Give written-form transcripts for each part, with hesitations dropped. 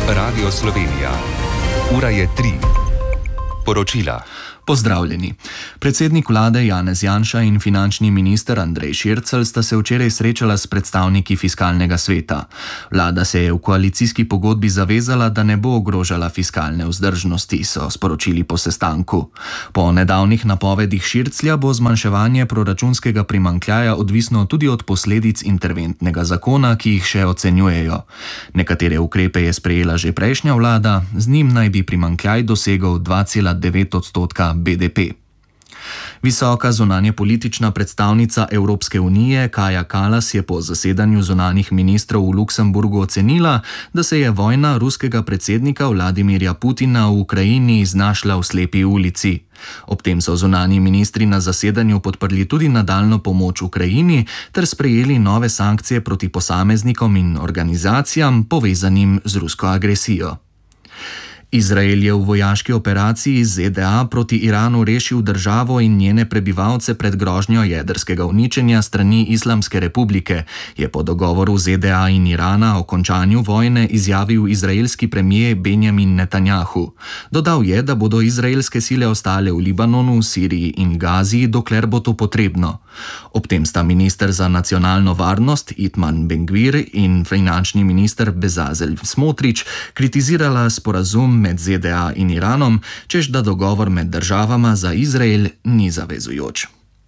Radio Slovenija. Ura je 3. Poročila. Pozdravljeni. Predsednik vlade Janez Janša in finančni minister Andrej Šircelj sta se včeraj srečala s predstavniki fiskalnega sveta. Vlada se je v koalicijski pogodbi zavezala, da ne bo ogrožala fiskalne vzdržnosti, so sporočili po sestanku. Po nedavnih napovedih Širclja bo zmanjševanje proračunskega primanjkljaja odvisno tudi od posledic interventnega zakona, ki jih še ocenjujejo. Nekatere ukrepe je sprejela že prejšnja vlada, z njim naj bi primanjkljaj dosegel 2,9% BDP. Visoka zunanjepolitična predstavnica Evropske unije Kaja Kallas je po zasedanju zunanjih ministrov v Luksemburgu ocenila, da se je vojna ruskega predsednika Vladimirja Putina v Ukrajini znašla v slepi ulici. Ob tem so zunanji ministri na zasedanju podprli tudi nadaljnjo pomoč Ukrajini ter sprejeli nove sankcije proti posameznikom in organizacijam povezanim z rusko agresijo. Izrael je v vojaški operaciji ZDA proti Iranu rešil državo in njene prebivalce pred grožnjo jedrskega uničenja strani Islamske republike, je po dogovoru ZDA in Irana o končanju vojne izjavil izraelski premier Benjamin Netanjahu. Dodal je, da bodo izraelske sile ostale v Libanonu, Siriji in Gazi, dokler bo to potrebno. Ob tem sta minister za nacionalno varnost Itman Ben-Gvir in finančni minister Bezalel Smotrič kritizirala sporazum med ZDA in Iranom, češ da dogovor med državama za Izrael ni zavezujoč.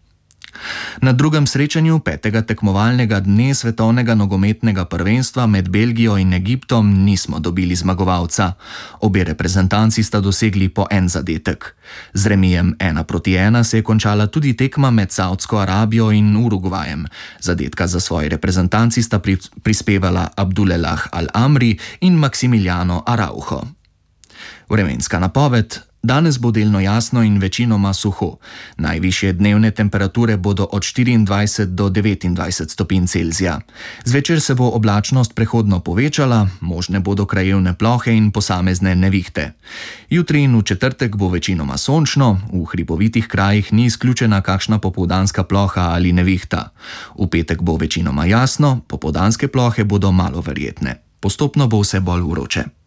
Na drugem srečanju 5. tekmovalnega dne svetovnega nogometnega prvenstva med Belgijo in Egiptom nismo dobili zmagovalca. Obe reprezentanci sta dosegli po en zadetek. Z remijem 1-1 se je končala tudi tekma med Saudsko Arabijo in Urugvajem. Zadetka za svoji reprezentanci sta prispevala Abdulelah Al-Amri in Maximiliano Araujo. Vremenska napoved. Danes bo delno jasno in večinoma suho. Najvišje dnevne temperature bodo od 24 do 29 stopinj Celzija. Zvečer se bo oblačnost prehodno povečala, možne bodo krajevne plohe in posamezne nevihte. Jutri in v četrtek bo večinoma sončno, v hribovitih krajih ni izključena kakšna popoldanska ploha ali nevihta. V petek bo večinoma jasno, popoldanske plohe bodo malo verjetne. Postopno bo vse bolj vroče.